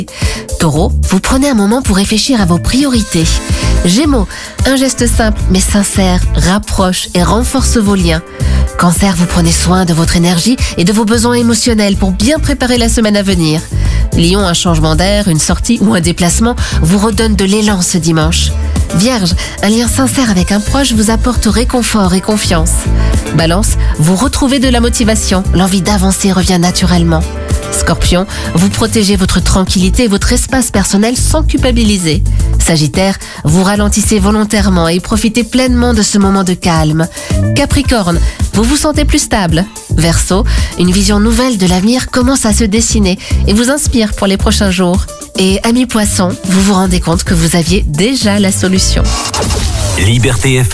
Taureau, vous prenez un moment pour réfléchir à vos priorités. Gémeaux, un geste simple mais sincère rapproche et renforce vos liens. Cancer, vous prenez soin de votre énergie et de vos besoins émotionnels pour bien préparer la semaine à venir. Lion, un changement d'air, une sortie ou un déplacement vous redonne de l'élan ce dimanche. Vierge, un lien sincère avec un proche vous apporte réconfort et confiance. Balance, vous retrouvez de la motivation, l'envie d'avancer revient naturellement. Scorpion, vous protégez votre tranquillité et votre espace personnel sans culpabiliser. Sagittaire, vous ralentissez volontairement et profitez pleinement de ce moment de calme. Capricorne, vous vous sentez plus stable. Verseau, une vision nouvelle de l'avenir commence à se dessiner et vous inspire pour les prochains jours. Et amis Poissons, vous vous rendez compte que vous aviez déjà la solution. Liberté FM.